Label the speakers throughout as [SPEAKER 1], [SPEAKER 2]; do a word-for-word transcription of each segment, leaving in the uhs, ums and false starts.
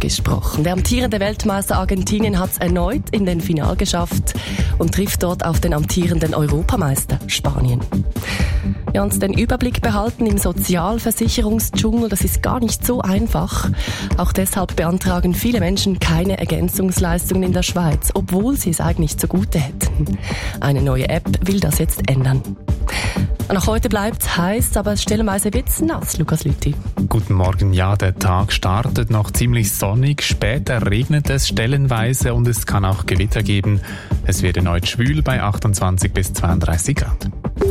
[SPEAKER 1] gesprochen. Der amtierende Weltmeister Argentinien hat es erneut in den Final geschafft und trifft dort auf den amtierenden Europameister Spanien. Ja, und den Überblick behalten im Sozialversicherungsdschungel, das ist gar nicht so einfach. Auch deshalb beantragen viele Menschen keine Ergänzungsleistungen in der Schweiz, obwohl sie es eigentlich zugute hätten. Eine neue App will das jetzt ändern. Noch heute bleibt es heiß, aber stellenweise wird es nass, Lukas Lüthi.
[SPEAKER 2] Guten Morgen, ja, der Tag startet noch ziemlich sonnig, später regnet es stellenweise und es kann auch Gewitter geben. Es wird erneut schwül bei achtundzwanzig bis zweiunddreißig Grad.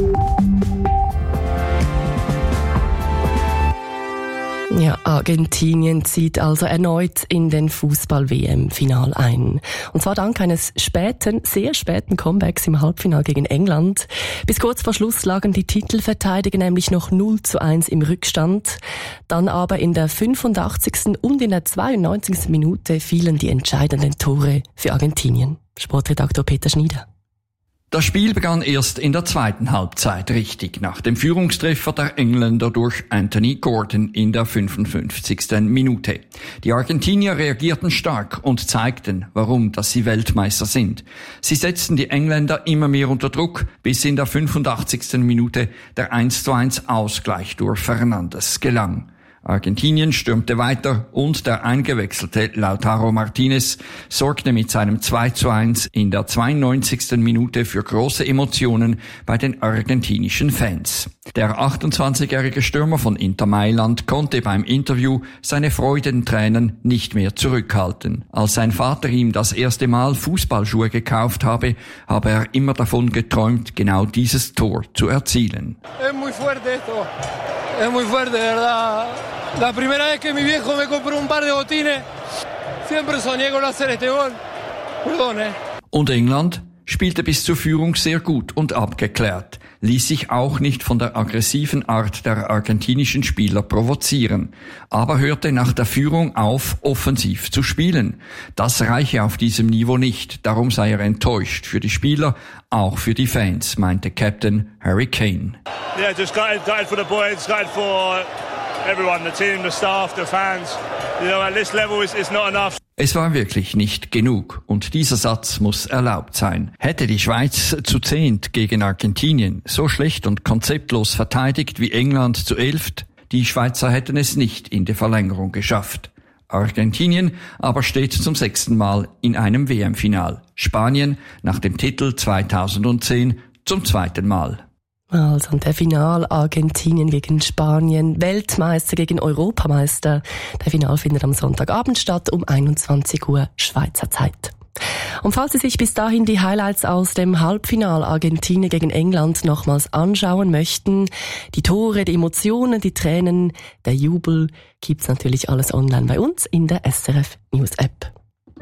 [SPEAKER 1] Ja, Argentinien zieht also erneut in den Fußball-W M-Final ein. Und zwar dank eines späten, sehr späten Comebacks im Halbfinale gegen England. Bis kurz vor Schluss lagen die Titelverteidiger nämlich noch null zu eins im Rückstand. Dann aber in der fünfundachtzigsten und in der zweiundneunzigsten Minute fielen die entscheidenden Tore für Argentinien. Sportredaktor Peter Schneider.
[SPEAKER 3] Das Spiel begann erst in der zweiten Halbzeit richtig, nach dem Führungstreffer der Engländer durch Anthony Gordon in der fünfundfünfzigsten Minute. Die Argentinier reagierten stark und zeigten, warum dass sie Weltmeister sind. Sie setzten die Engländer immer mehr unter Druck, bis in der fünfundachtzigsten Minute der eins zu eins Ausgleich durch Fernandes gelang. Argentinien stürmte weiter und der eingewechselte Lautaro Martinez sorgte mit seinem zwei zu eins in der zweiundneunzigsten Minute für große Emotionen bei den argentinischen Fans. Der achtundzwanzigjährige Stürmer von Inter Mailand konnte beim Interview seine Freudentränen nicht mehr zurückhalten. Als sein Vater ihm das erste Mal Fußballschuhe gekauft habe, habe er immer davon geträumt, genau dieses Tor zu erzielen.
[SPEAKER 4] Es muy fuerte esto. Es muy fuerte, de verdad. La primera vez que mi viejo me compró un par de botines, siempre soñé con hacer este gol. Perdón, eh.
[SPEAKER 3] Und England spielte bis zur Führung sehr gut und abgeklärt, ließ sich auch nicht von der aggressiven Art der argentinischen Spieler provozieren, aber hörte nach der Führung auf, offensiv zu spielen. Das reiche auf diesem Niveau nicht, darum sei er enttäuscht für die Spieler, auch für die Fans, meinte Captain Harry Kane.
[SPEAKER 5] Yeah, just gutted, gutted for the boys, gutted for everyone, the team, the staff, the fans. You know, at this level it's, it's not enough.
[SPEAKER 3] Es war wirklich nicht genug und dieser Satz muss erlaubt sein. Hätte die Schweiz zu zehnt gegen Argentinien so schlecht und konzeptlos verteidigt wie England zu elft, die Schweizer hätten es nicht in die Verlängerung geschafft. Argentinien aber steht zum sechsten Mal in einem W M-Final. Spanien nach dem Titel zweitausendzehn zum zweiten Mal.
[SPEAKER 1] Also der Final Argentinien gegen Spanien, Weltmeister gegen Europameister. Der Final findet am Sonntagabend statt um einundzwanzig Uhr Schweizer Zeit. Und falls Sie sich bis dahin die Highlights aus dem Halbfinal Argentinien gegen England nochmals anschauen möchten, die Tore, die Emotionen, die Tränen, der Jubel, gibt's natürlich alles online bei uns in der S R F News App.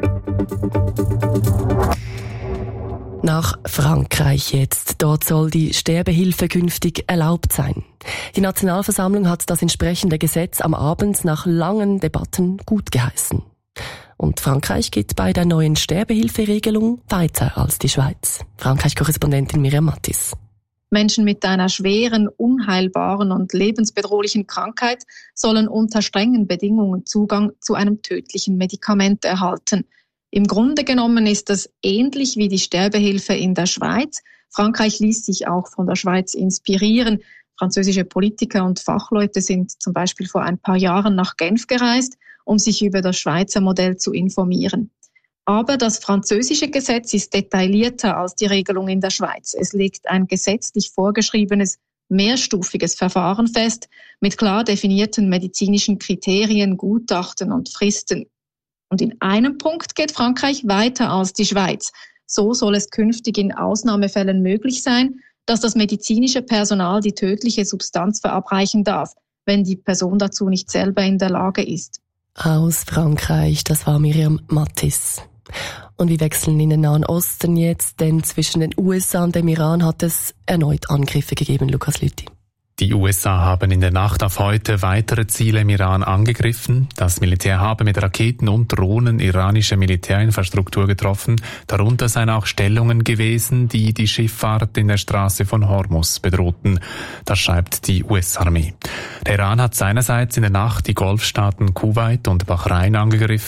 [SPEAKER 1] Nach Frankreich jetzt. Dort soll die Sterbehilfe künftig erlaubt sein. Die Nationalversammlung hat das entsprechende Gesetz am Abend nach langen Debatten gutgeheißen. Und Frankreich geht bei der neuen Sterbehilferegelung weiter als die Schweiz. Frankreich-Korrespondentin Miriam Mattis.
[SPEAKER 6] Menschen mit einer schweren, unheilbaren und lebensbedrohlichen Krankheit sollen unter strengen Bedingungen Zugang zu einem tödlichen Medikament erhalten. Im Grunde genommen ist das ähnlich wie die Sterbehilfe in der Schweiz. Frankreich ließ sich auch von der Schweiz inspirieren. Französische Politiker und Fachleute sind zum Beispiel vor ein paar Jahren nach Genf gereist, um sich über das Schweizer Modell zu informieren. Aber das französische Gesetz ist detaillierter als die Regelung in der Schweiz. Es legt ein gesetzlich vorgeschriebenes, mehrstufiges Verfahren fest, mit klar definierten medizinischen Kriterien, Gutachten und Fristen. Und in einem Punkt geht Frankreich weiter als die Schweiz. So soll es künftig in Ausnahmefällen möglich sein, dass das medizinische Personal die tödliche Substanz verabreichen darf, wenn die Person dazu nicht selber in der Lage ist.
[SPEAKER 1] Aus Frankreich, das war Miriam Mattis. Und wir wechseln in den Nahen Osten jetzt, denn zwischen den U S A und dem Iran hat es erneut Angriffe gegeben, Lukas Lüthi.
[SPEAKER 2] Die U S A haben in der Nacht auf heute weitere Ziele im Iran angegriffen. Das Militär habe mit Raketen und Drohnen iranische Militärinfrastruktur getroffen. Darunter seien auch Stellungen gewesen, die die Schifffahrt in der Straße von Hormuz bedrohten. Das schreibt die U S-Armee. Der Iran hat seinerseits in der Nacht die Golfstaaten Kuwait und Bahrain angegriffen.